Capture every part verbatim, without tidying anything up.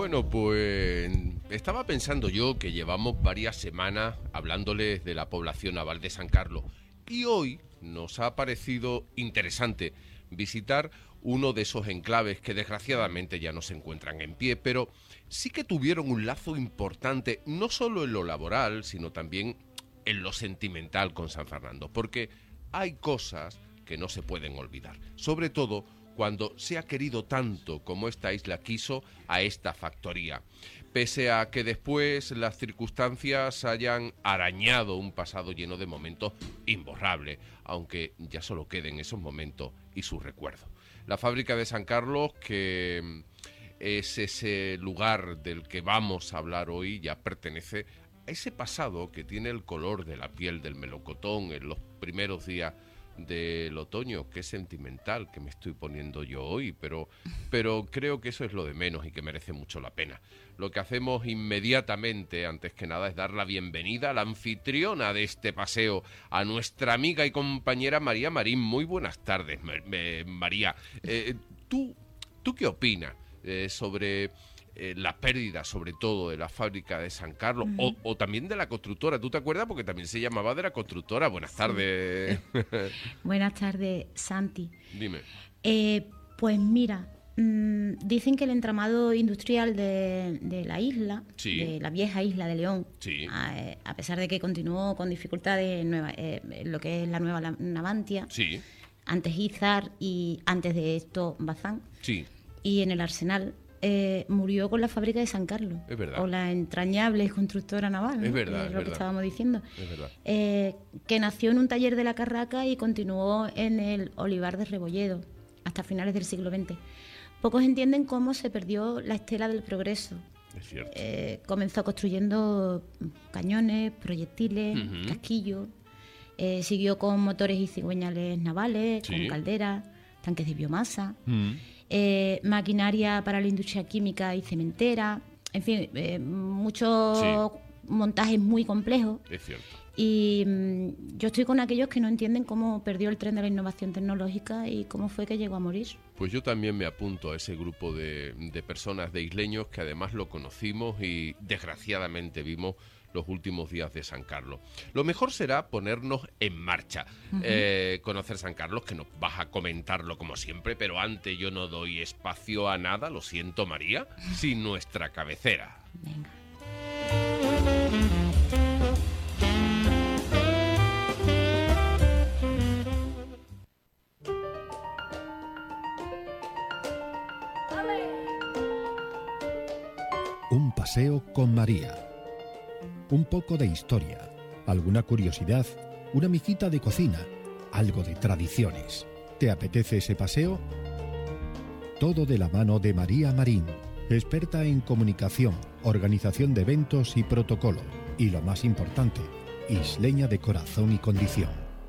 Bueno, pues estaba pensando yo que llevamos varias semanas hablándoles de la población naval de San Carlos y hoy nos ha parecido interesante visitar uno de esos enclaves que desgraciadamente ya no se encuentran en pie, pero sí que tuvieron un lazo importante, no solo en lo laboral, sino también en lo sentimental con San Fernando, porque hay cosas que no se pueden olvidar, sobre todo cuando se ha querido tanto como esta isla quiso a esta factoría. Pese a que después las circunstancias hayan arañado un pasado lleno de momentos imborrables, aunque ya solo queden esos momentos y sus recuerdos. La fábrica de San Carlos, que es ese lugar del que vamos a hablar hoy, ya pertenece a ese pasado que tiene el color de la piel del melocotón en los primeros días del otoño. Qué sentimental que me estoy poniendo yo hoy, pero, pero creo que eso es lo de menos y que merece mucho la pena. Lo que hacemos inmediatamente, antes que nada, es dar la bienvenida a la anfitriona de este paseo, a nuestra amiga y compañera María Marín. Muy buenas tardes, María. Eh, ¿tú, ¿Tú qué opinas eh, sobre eh, la pérdida, sobre todo, de la fábrica de San Carlos, uh-huh. o, o también de la constructora? ¿Tú te acuerdas? Porque también se llamaba de la constructora. Buenas sí. tardes. Buenas tardes, Santi. Dime. Eh, pues mira, mmm, dicen que el entramado industrial de, de la isla, sí. de la vieja isla de León, sí. a, a pesar de que continuó con dificultades en nueva, eh, lo que es la nueva Navantia, sí. antes Izar y antes de esto Bazán, sí. y en el Arsenal, Eh, murió con la fábrica de San Carlos. Es verdad. O la entrañable constructora naval, ¿no? Es verdad, es es lo verdad. que estábamos diciendo. Es verdad. Eh, que nació en un taller de la Carraca y continuó en el Olivar de Rebolledo hasta finales del siglo veinte. Pocos entienden cómo se perdió la estela del progreso. Es cierto. Eh, comenzó construyendo cañones, proyectiles, uh-huh. casquillos. Eh, siguió con motores y cigüeñales navales, sí. con calderas, tanques de biomasa. Uh-huh. Eh, maquinaria para la industria química y cementera, en fin, eh, muchos sí. montajes muy complejos. Es cierto. Y mmm, yo estoy con aquellos que no entienden cómo perdió el tren de la innovación tecnológica y cómo fue que llegó a morir. Pues yo también me apunto a ese grupo de, de personas, de isleños, que además lo conocimos y desgraciadamente vimos los últimos días de San Carlos. Lo mejor será ponernos en marcha, uh-huh. eh, conocer San Carlos, que nos vas a comentarlo como siempre, pero antes yo no doy espacio a nada, lo siento María, sin nuestra cabecera. Venga. Un paseo con María. Un poco de historia, alguna curiosidad, una mijita de cocina, algo de tradiciones. ¿Te apetece ese paseo? Todo de la mano de María Marín, experta en comunicación, organización de eventos y protocolo. Y lo más importante, isleña de corazón y condición.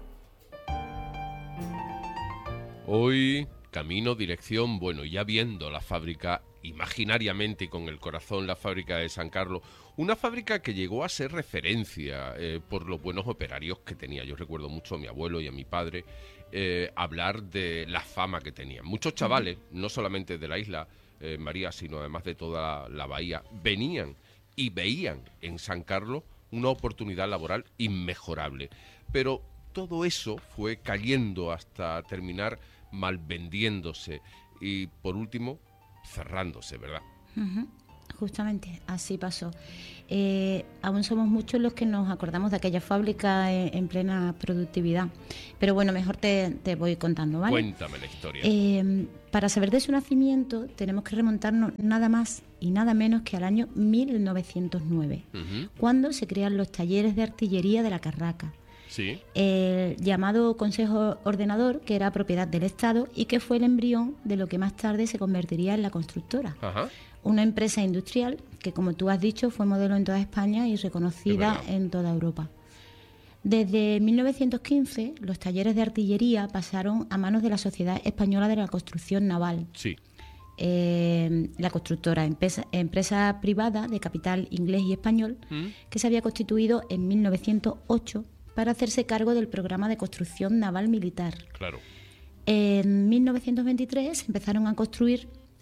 Hoy, camino, dirección, bueno, ya viendo la fábrica imaginariamente y con el corazón, la fábrica de San Carlos, una fábrica que llegó a ser referencia eh, por los buenos operarios que tenía. Yo recuerdo mucho a mi abuelo y a mi padre eh, hablar de la fama que tenían. Muchos chavales, no solamente de la isla, eh, María, sino además de toda la bahía, venían y veían en San Carlos una oportunidad laboral inmejorable. Pero todo eso fue cayendo hasta terminar malvendiéndose y, por último, cerrándose, ¿verdad? Uh-huh. Justamente, así pasó. Eh, aún somos muchos los que nos acordamos de aquella fábrica en, en plena productividad. Pero bueno, mejor te, te voy contando, ¿vale? Cuéntame la historia. Eh, para saber de su nacimiento tenemos que remontarnos nada más y nada menos que al año mil novecientos nueve, uh-huh. cuando se crean los talleres de artillería de la Carraca. Sí. El llamado Consejo Ordenador, que era propiedad del Estado y que fue el embrión de lo que más tarde se convertiría en la constructora. Ajá. Una empresa industrial que, como tú has dicho, fue modelo en toda España y reconocida en toda Europa. Desde mil novecientos quince, los talleres de artillería pasaron a manos de la Sociedad Española de la Construcción Naval. Sí. Eh, la constructora, empresa, empresa privada de capital inglés y español, ¿Mm? que se había constituido en mil novecientos ocho para hacerse cargo del programa de construcción naval militar. Claro. En mil novecientos veintitrés empezaron a construir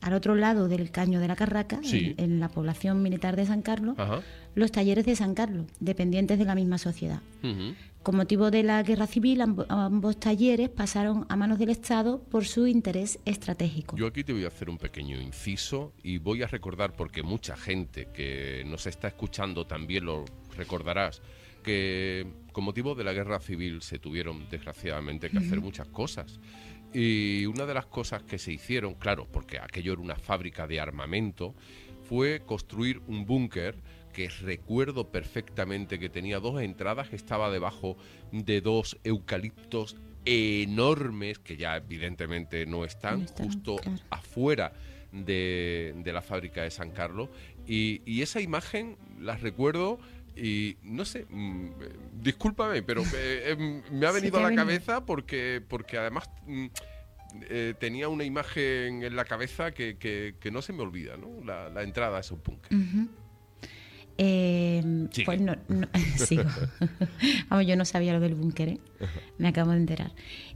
al otro lado del Caño de la Carraca, sí. en, en la población militar de San Carlos, Ajá. los talleres de San Carlos, dependientes de la misma sociedad. Uh-huh. Con motivo de la guerra civil, amb- ambos talleres pasaron a manos del Estado por su interés estratégico. Yo aquí te voy a hacer un pequeño inciso y voy a recordar, porque mucha gente que nos está escuchando también lo recordarás, que con motivo de la guerra civil se tuvieron desgraciadamente que uh-huh. hacer muchas cosas. Y una de las cosas que se hicieron, claro, porque aquello era una fábrica de armamento, fue construir un búnker que recuerdo perfectamente que tenía dos entradas, que estaba debajo de dos eucaliptos enormes, que ya evidentemente no están, no están justo claro. afuera de, de la fábrica de San Carlos. Y, y esa imagen la recuerdo y no sé, mmm, discúlpame, pero eh, eh, me ha venido a la venido. cabeza porque, porque además... Mmm, Eh, tenía una imagen en la cabeza que, que, que no se me olvida, ¿no? La, la entrada a ese búnker. Uh-huh. Eh, pues no, no sigo. Vamos, yo no sabía lo del búnker, ¿eh? Me acabo de enterar.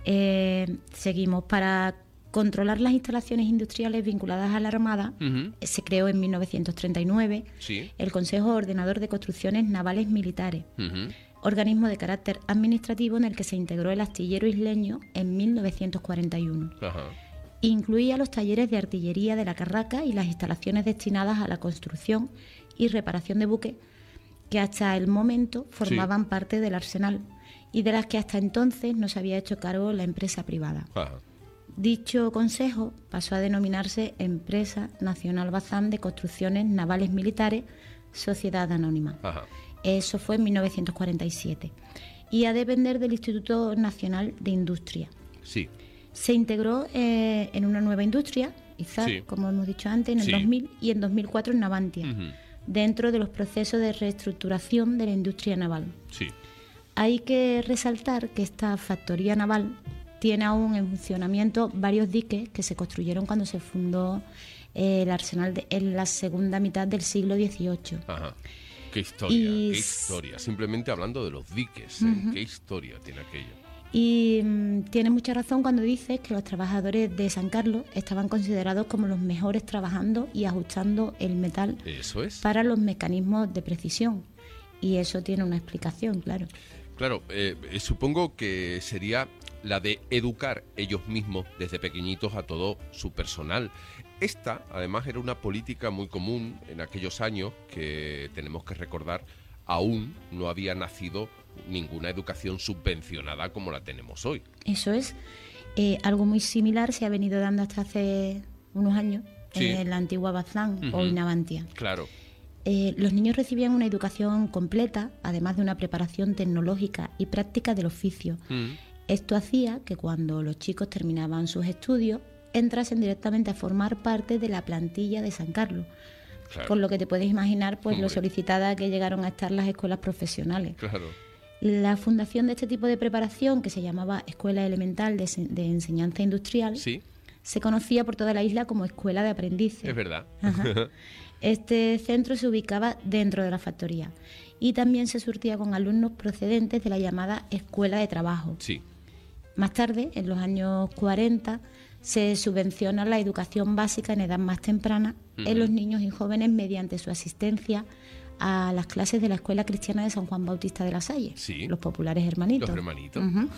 Eh, seguimos. Para controlar las instalaciones industriales vinculadas a la Armada, uh-huh. se creó en mil novecientos treinta y nueve sí. el Consejo Ordenador de Construcciones Navales Militares. Uh-huh. Organismo de carácter administrativo en el que se integró el astillero isleño en mil novecientos cuarenta y uno. Ajá. Incluía los talleres de artillería de la Carraca y las instalaciones destinadas a la construcción y reparación de buques, que hasta el momento formaban sí. parte del arsenal y de las que hasta entonces no se había hecho cargo la empresa privada. Ajá. Dicho consejo pasó a denominarse Empresa Nacional Bazán de Construcciones Navales Militares, Sociedad Anónima. Ajá. Eso fue en mil novecientos cuarenta y siete. Y a depender del Instituto Nacional de Industria. Sí. Se integró eh, en una nueva industria, I Z A R, sí. como hemos dicho antes, en el sí. dos mil y en dos mil cuatro en Navantia, uh-huh. dentro de los procesos de reestructuración de la industria naval. Sí. Hay que resaltar que esta factoría naval tiene aún en funcionamiento varios diques que se construyeron cuando se fundó eh, el arsenal de, en la segunda mitad del siglo dieciocho. Ajá. Qué historia, y... qué historia. Simplemente hablando de los diques, ¿eh? Uh-huh. Qué historia tiene aquello. Y um, tiene mucha razón cuando dices que los trabajadores de San Carlos estaban considerados como los mejores trabajando y ajustando el metal. Eso es. Para los mecanismos de precisión. Y eso tiene una explicación, claro. Claro, eh, supongo que sería la de educar ellos mismos desde pequeñitos a todo su personal. Esta, además, era una política muy común en aquellos años que tenemos que recordar, aún no había nacido ninguna educación subvencionada como la tenemos hoy. Eso es. Eh, algo muy similar se ha venido dando hasta hace unos años sí. en la antigua Bazán uh-huh. o en Navantia. Claro. Eh, los niños recibían una educación completa, además de una preparación tecnológica y práctica del oficio. Uh-huh. Esto hacía que cuando los chicos terminaban sus estudios, entrasen directamente a formar parte de la plantilla de San Carlos. Claro. Con lo que te puedes imaginar pues lo solicitada que llegaron a estar las escuelas profesionales. Claro. La fundación de este tipo de preparación, que se llamaba Escuela Elemental de, de Enseñanza Industrial, ¿sí? se conocía por toda la isla como Escuela de Aprendices. Es verdad. Ajá. Este centro se ubicaba dentro de la factoría y también se surtía con alumnos procedentes de la llamada Escuela de Trabajo. Sí. Más tarde, en los años cuarenta, se subvenciona la educación básica en edad más temprana uh-huh. en los niños y jóvenes mediante su asistencia a las clases de la Escuela Cristiana de San Juan Bautista de la Salle, sí. los populares hermanitos. Los hermanitos. Uh-huh.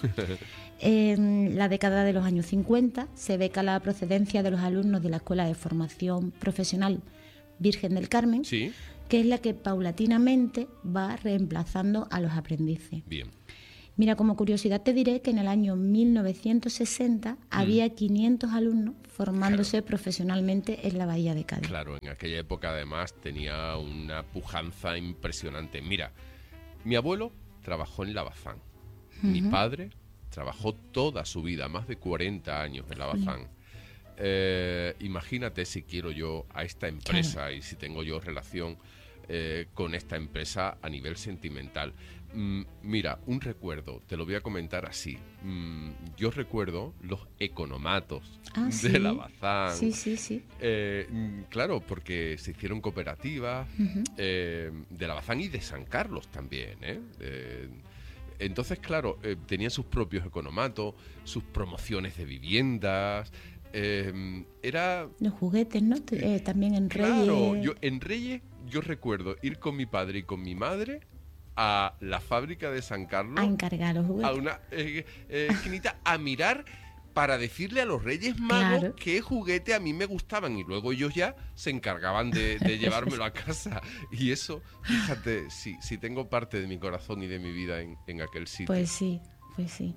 En la década de los años cincuenta se beca la procedencia de los alumnos de la Escuela de Formación Profesional Virgen del Carmen, sí. que es la que paulatinamente va reemplazando a los aprendices. Bien. Mira, como curiosidad te diré que en el año mil novecientos sesenta mm. había quinientos alumnos formándose claro. profesionalmente en la Bahía de Cádiz. Claro, en aquella época además tenía una pujanza impresionante. Mira, mi abuelo trabajó en la Bazán, uh-huh. mi padre trabajó toda su vida, más de cuarenta años en la Bazán. Eh, imagínate si quiero yo a esta empresa claro. y si tengo yo relación eh, con esta empresa a nivel sentimental. Mm, mira, un recuerdo, te lo voy a comentar así. Mm, yo recuerdo los economatos ah, de ¿sí? la Bazán. Sí, sí, sí. Eh, claro, porque se hicieron cooperativas uh-huh. eh, de la Bazán y de San Carlos también, ¿eh? eh Entonces, claro, eh, tenían sus propios economatos, sus promociones de viviendas. Eh, era... Los juguetes, ¿no? Eh, también en Reyes. Claro, yo, en Reyes yo recuerdo ir con mi padre y con mi madre a la fábrica de San Carlos. A encargar los juguetes. A una eh, eh, esquinita a mirar para decirle a los Reyes Magos Claro. qué juguete a mí me gustaban. Y luego ellos ya se encargaban de, de llevármelo a casa. Y eso, fíjate, sí, sí tengo parte de mi corazón y de mi vida en, en aquel sitio. Pues sí, pues sí.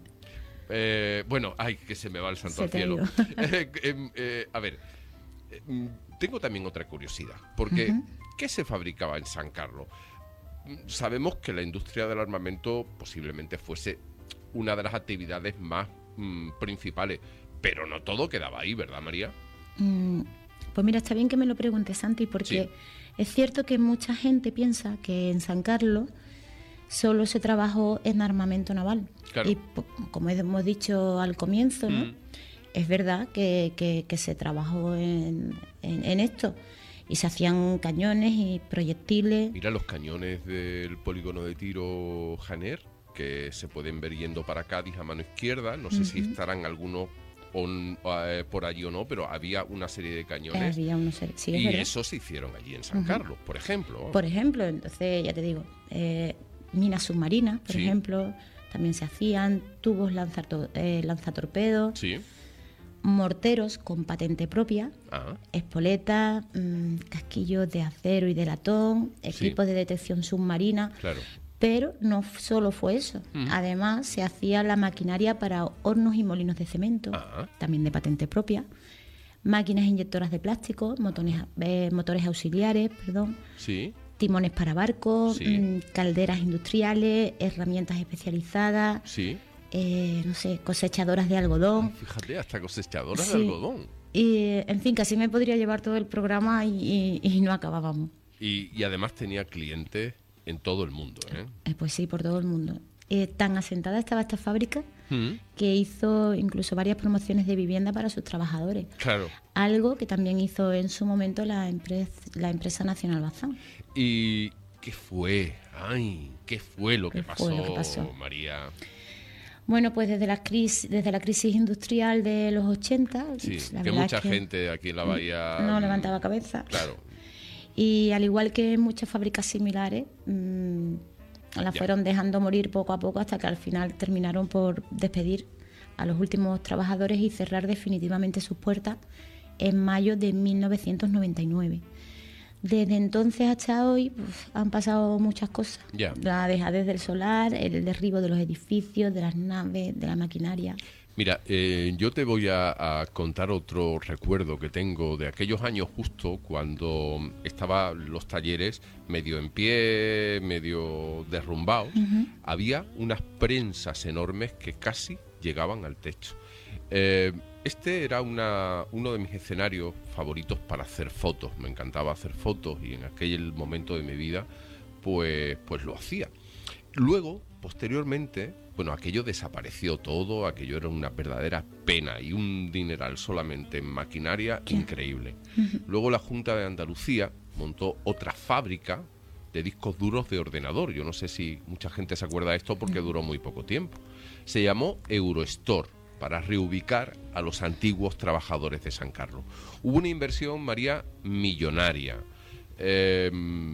Eh, bueno, ay, que se me va el santo Se al te ha cielo. ido. Eh, eh, eh, a ver, eh, mm, tengo también otra curiosidad, porque Ujú. ¿qué se fabricaba en San Carlos? Mm, Sabemos que la industria del armamento posiblemente fuese una de las actividades más mm, principales, pero no todo quedaba ahí, ¿verdad, María? Mm, Pues mira, está bien que me lo preguntes, Santi, porque Sí. es cierto que mucha gente piensa que en San Carlos solo se trabajó en armamento naval. Claro. Y po- como hemos dicho al comienzo, ¿no? Mm. Es verdad que, que- que se trabajó en, en- en esto. Y se hacían cañones y proyectiles. Mira los cañones del polígono de tiro Janer, que se pueden ver yendo para Cádiz a mano izquierda. No sé si Ujú. estarán algunos on- eh, por allí o no, pero había una serie de cañones. Había unos ser- sí, es Y verdad. eso se hicieron allí en San Ujú. Carlos, por ejemplo. Por ejemplo, entonces ya te digo, eh, minas submarinas, por Sí. ejemplo, también se hacían, tubos lanzato- eh, lanzatorpedos, Sí. morteros con patente propia, Ah, espoletas, mm, casquillos de acero y de latón, Sí. equipos de detección submarina, claro. pero no f- solo fue eso. Mm. Además, se hacía la maquinaria para hornos y molinos de cemento, Ah. también de patente propia, máquinas inyectoras de plástico, motores, eh, motores auxiliares, perdón, Sí. timones para barcos, Sí. mm, calderas industriales, herramientas especializadas, Sí. eh, no sé, cosechadoras de algodón. Fíjate, hasta cosechadoras Sí. de algodón. Y, en fin, casi me podría llevar todo el programa y, y- y no acabábamos. Y, y además tenía clientes en todo el mundo, ¿eh? Eh, pues sí, por todo el mundo. Eh, tan asentada estaba esta fábrica Mm, que hizo incluso varias promociones de vivienda para sus trabajadores. Claro. Algo que también hizo en su momento la, empresa la empresa Nacional Bazán. ¿Y qué fue? Ay, ¿qué fue lo que ¿Qué pasó, fue lo que pasó? María? Bueno, pues desde la crisis, desde la crisis industrial de los ochenta, Sí, pues, la que verdad mucha es que gente aquí en la bahía... no levantaba cabeza. Claro. Y al igual que muchas fábricas similares, mmm, las Ya. fueron dejando morir poco a poco hasta que al final terminaron por despedir a los últimos trabajadores y cerrar definitivamente sus puertas en mayo de mil novecientos noventa y nueve. Desde entonces hasta hoy uf, han pasado muchas cosas. Ya. La dejadez del solar, el derribo de los edificios, de las naves, de la maquinaria. Mira, eh, yo te voy a, a contar otro recuerdo que tengo de aquellos años justo cuando estaban los talleres medio en pie, medio derrumbados. Ujú. Había unas prensas enormes que casi llegaban al techo. Eh, este era una, uno de mis escenarios favoritos para hacer fotos. Me encantaba hacer fotos y en aquel momento de mi vida pues, pues lo hacía. Luego, posteriormente, bueno, aquello desapareció todo, aquello era una verdadera pena y un dineral solamente en maquinaria increíble. Luego la Junta de Andalucía montó otra fábrica de discos duros de ordenador. Yo no sé si mucha gente se acuerda de esto porque duró muy poco tiempo. Se llamó Eurostore, para reubicar a los antiguos trabajadores de San Carlos. Hubo una inversión, María, millonaria. Eh,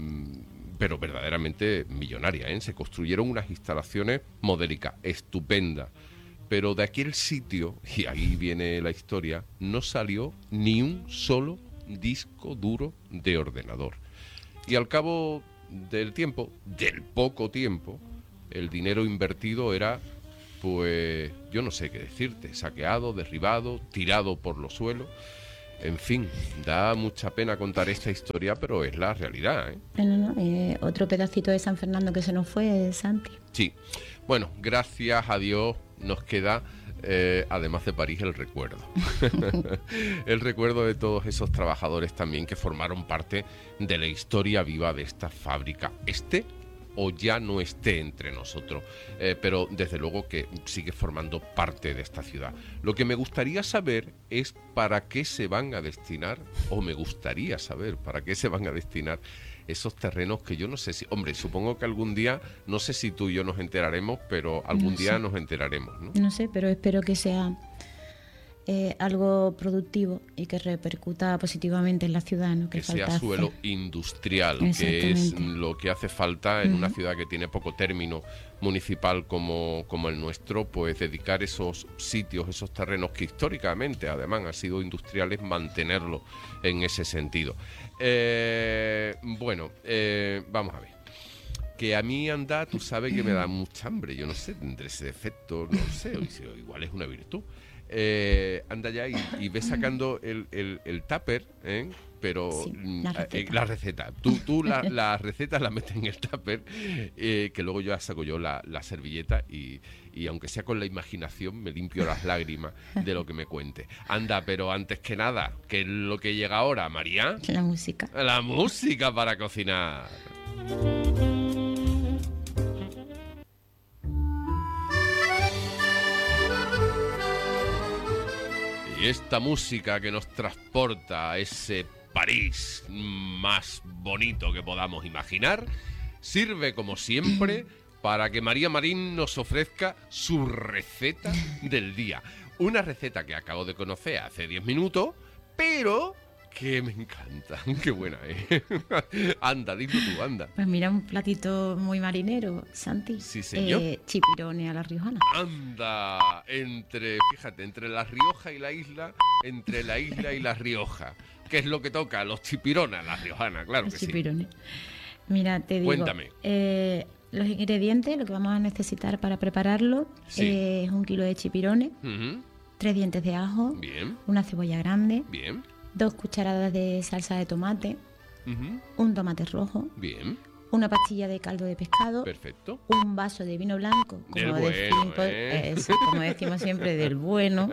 pero verdaderamente millonaria, ¿eh? Se construyeron unas instalaciones modélicas, estupendas, pero de aquel sitio, y ahí viene la historia, no salió ni un solo disco duro de ordenador. Y al cabo del tiempo, del poco tiempo, el dinero invertido era, pues, yo no sé qué decirte, saqueado, derribado, tirado por los suelos. En fin, da mucha pena contar esta historia, pero es la realidad, ¿eh? No, no, no, eh, otro pedacito de San Fernando que se nos fue, Santi. Sí. Bueno, gracias a Dios nos queda, eh, además de París, el recuerdo. El recuerdo de todos esos trabajadores también que formaron parte de la historia viva de esta fábrica. Este o ya no esté entre nosotros, eh, pero desde luego que sigue formando parte de esta ciudad. Lo que me gustaría saber es para qué se van a destinar, o me gustaría saber para qué se van a destinar esos terrenos que yo no sé si... Hombre, supongo que algún día, no sé si tú y yo nos enteraremos, pero algún No día sé. nos enteraremos, ¿no? No sé, pero espero que sea eh, algo productivo y que repercuta positivamente en la ciudad, ¿no? Que, que sea falta suelo hacer. industrial, que es lo que hace falta en uh-huh. una ciudad que tiene poco término municipal como, como el nuestro, pues dedicar esos sitios, esos terrenos que históricamente además han sido industriales, mantenerlos en ese sentido. Eh, bueno, eh, vamos a ver. Que a mí anda, tú sabes que me da mucha hambre, yo no sé, tendré ese defecto, no sé, o igual es una virtud. Eh, anda ya y, y ves sacando el, el, el tupper, ¿eh? Pero sí, la receta, eh, la receta. Tú, tú la, la receta la metes en el tupper, eh, que luego yo ya saco yo la, la servilleta y, y aunque sea con la imaginación me limpio las lágrimas de lo que me cuente. Anda, pero antes que nada, ¿qué es lo que llega ahora, María? La música. La música para cocinar. Y esta música que nos transporta a ese París más bonito que podamos imaginar, sirve como siempre para que María Marín nos ofrezca su receta del día. Una receta que acabo de conocer hace diez minutos, pero que me encanta. Qué buena, ¿eh? Anda, dilo tú, anda. Pues mira, un platito muy marinero, Santi. Sí, señor. Eh, chipirones a la riojana. Anda, entre, fíjate, entre La Rioja y la isla, entre la isla y La Rioja. ¿Qué es lo que toca? Los chipirones a la riojana, claro Los que chipirones. sí. Mira, te digo. Cuéntame. Eh, los ingredientes, lo que vamos a necesitar para prepararlo, sí. eh, es un kilo de chipirones, uh-huh. tres dientes de ajo, bien, una cebolla grande, bien, dos cucharadas de salsa de tomate, uh-huh. un tomate rojo, bien, una pastilla de caldo de pescado, perfecto, un vaso de vino blanco, como, del bueno, decimos, ¿eh? eso, como decimos siempre, del bueno,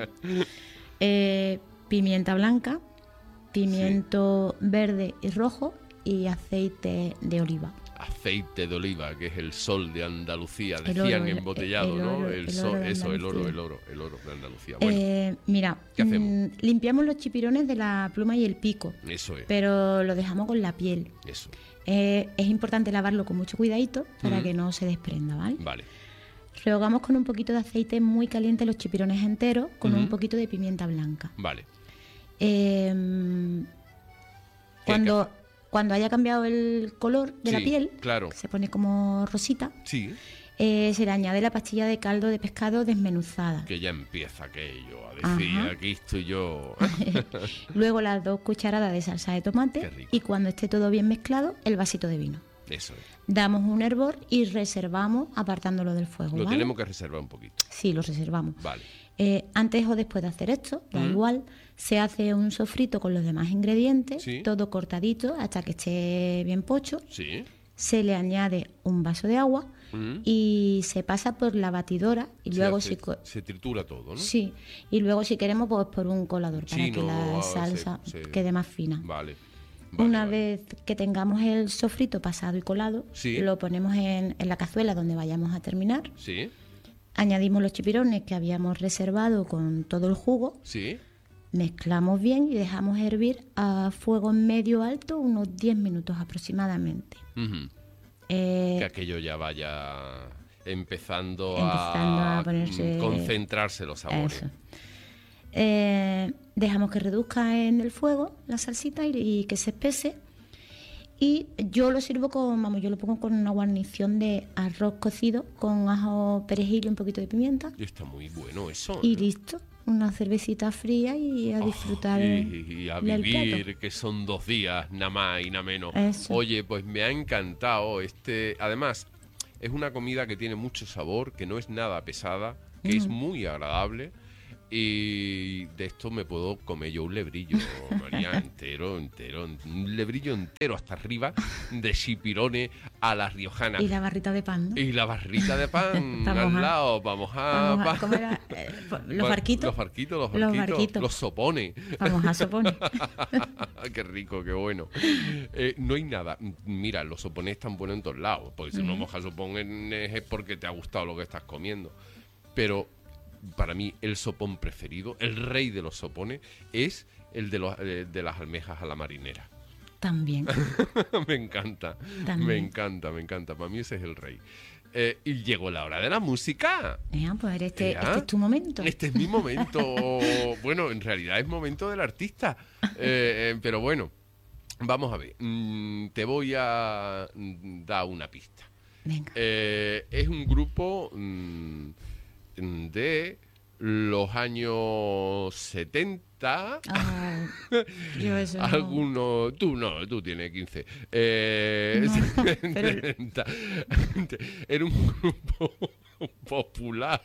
eh, pimienta blanca, pimiento sí. verde y rojo y aceite de oliva. Aceite de oliva, que es el sol de Andalucía, decían oro, embotellado, el oro, ¿no? El, el sol, oro eso, el oro, el oro, el oro de Andalucía. Bueno, eh, mira, ¿qué hacemos? Mmm, limpiamos los chipirones de la pluma y el pico. Eso es. Pero lo dejamos con la piel. Eso. Eh, es importante lavarlo con mucho cuidadito para uh-huh. que no se desprenda, ¿vale? Vale. Rehogamos con un poquito de aceite muy caliente los chipirones enteros con uh-huh. un poquito de pimienta blanca. Vale. Eh, cuando... Cuando haya cambiado el color de sí, la piel, claro. que se pone como rosita, sí. eh, se le añade la pastilla de caldo de pescado desmenuzada. Que ya empieza aquello a decir, Ajá. aquí estoy yo. Luego las dos cucharadas de salsa de tomate y cuando esté todo bien mezclado, el vasito de vino. Eso es. Damos un hervor y reservamos apartándolo del fuego. Lo ¿vale? tenemos que reservar un poquito. Sí, lo reservamos. Vale. Eh, antes o después de hacer esto, da mm. igual, se hace un sofrito con los demás ingredientes, sí. todo cortadito hasta que esté bien pocho. Sí. Se le añade un vaso de agua mm. y se pasa por la batidora y se luego hace, si co- se tritura todo, ¿no? Sí, y luego si queremos pues por un colador para sí, que no, la salsa se, se... quede más fina. Vale. Vale, Una vale. vez que tengamos el sofrito pasado y colado, sí. lo ponemos en, en la cazuela donde vayamos a terminar. Sí. Añadimos los chipirones que habíamos reservado con todo el jugo. Sí. Mezclamos bien y dejamos hervir a fuego medio alto unos diez minutos aproximadamente. Uh-huh. Eh, que aquello ya vaya empezando, empezando a, a ponerse, concentrarse los sabores. Eso. Eh, dejamos que reduzca en el fuego la salsita y, y que se espese. Y yo lo sirvo con, vamos, yo lo pongo con una guarnición de arroz cocido con ajo, perejil y un poquito de pimienta. Y está muy bueno eso. Y ¿eh? listo, una cervecita fría y a disfrutar. Oh, y, y a vivir, plato. Que son dos días, nada más y nada menos. Eso. Oye, pues me ha encantado este. Además, es una comida que tiene mucho sabor, que no es nada pesada, que mm. es muy agradable. Y de esto me puedo comer yo un lebrillo, María, entero, entero, un lebrillo entero hasta arriba de chipirones a la riojana. Y la barrita de pan, ¿no? Y la barrita de pan al a, lado, vamos a... Vamos a ¿cómo era? Eh, los barquitos. Los barquitos, los barquitos, los, barquitos. Los sopones. Vamos a sopones. Qué rico, qué bueno. Eh, no hay nada, mira, los sopones están buenos en todos lados, porque si uh-huh. no mojas sopones es porque te ha gustado lo que estás comiendo. Pero... para mí el sopón preferido, el rey de los sopones, es el de, los, eh, de las almejas a la marinera. También. me encanta, También. me encanta, me encanta. Para mí ese es el rey. Eh, y llegó la hora de la música. Ya, pues este, ¿Ya? este es tu momento. Este es mi momento. Bueno, en realidad es momento del artista. Eh, eh, pero bueno, vamos a ver. Mm, te voy a dar una pista. Venga. Eh, es un grupo mm, de los años setenta. Ah, yo eso no. Algunos, tú no, tú tienes quince. Eh, No, pero- setenta. Era un grupo popular.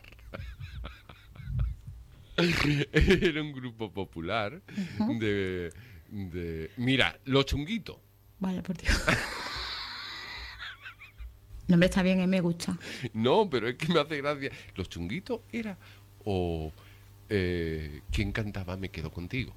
Era un grupo popular Ujú. de, de... Mira, Los Chunguitos. Vaya, por Dios. No, hombre, está bien, eh, me gusta. No, pero es que me hace gracia. Los Chunguitos era o eh, ¿quién cantaba Me quedo contigo?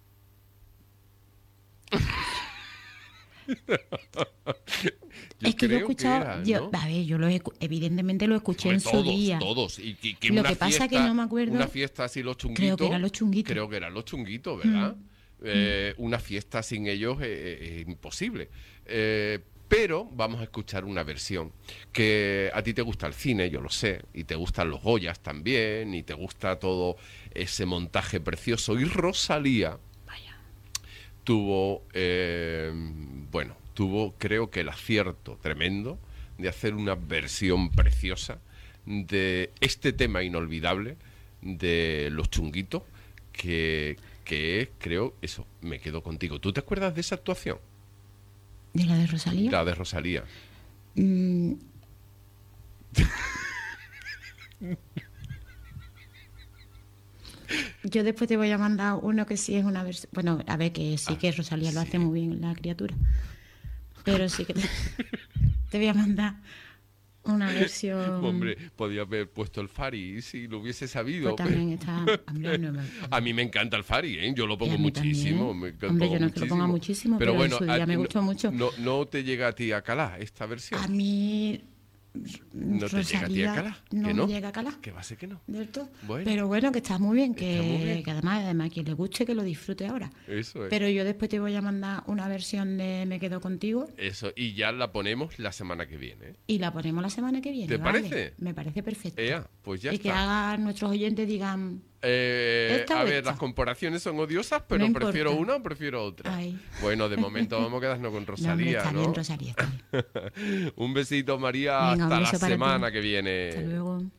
Yo Es que yo he creo escuchado, era, yo, ¿no? a ver, yo lo he escu- evidentemente lo escuché Hombre, en su todos, día. todos. Y que, que Lo una que pasa fiesta, que no me acuerdo- Una fiesta así, Los Chunguitos. Creo que eran Los Chunguitos. Creo que eran Los Chunguitos, ¿verdad? Eh, una fiesta sin ellos es, es- es imposible. Eh, pero vamos a escuchar una versión que a ti te gusta el cine, yo lo sé, y te gustan los Goyas también, y te gusta todo ese montaje precioso. Y Rosalía Vaya. tuvo, eh, bueno, tuvo creo que el acierto tremendo de hacer una versión preciosa de este tema inolvidable de Los Chunguitos, que, que es, creo, eso, Me quedo contigo. ¿Tú te acuerdas de esa actuación? ¿De la de Rosalía? La de Rosalía. Mm. Yo después te voy a mandar uno que sí es una versión. Bueno, a ver, que sí Ah, que Rosalía lo sí. hace muy bien, la criatura. Pero sí que te, te voy a mandar una versión. Hombre, podía haber puesto el Fari si lo hubiese sabido. Pues también está. Hombre, no me- A mí me encanta el Fari, ¿eh? Yo lo Y pongo a mí muchísimo. también. Me encanta Hombre, yo no es que lo ponga muchísimo, pero en su día a- me no- gustó mucho. No, no te llega a ti a calar esta versión. A mí. No te llega a ti a Rosalía calar. No ¿Que me no? llega a calar. Que va a ser que no. Del todo. Bueno. Pero bueno, que está muy bien, que, Está muy bien. que además, además, quien le guste, que lo disfrute ahora. Eso es. Pero yo después te voy a mandar una versión de Me quedo contigo Eso, y ya la ponemos la semana que viene. ¿eh? y la ponemos la semana que viene. ¿Te ¿vale? parece? Me parece perfecto. Ea, pues ya y que está. hagan nuestros oyentes digan, Eh, ¿Esta a o ver, esta? las comparaciones son odiosas, pero No prefiero importa. una o prefiero otra. Ay. Bueno, de momento vamos a quedarnos con no, hombre, Rosalía, está ¿no? bien, Rosalía, está bien. Un besito, María, Venga, un hasta la beso para ti. semana que viene. Hasta luego.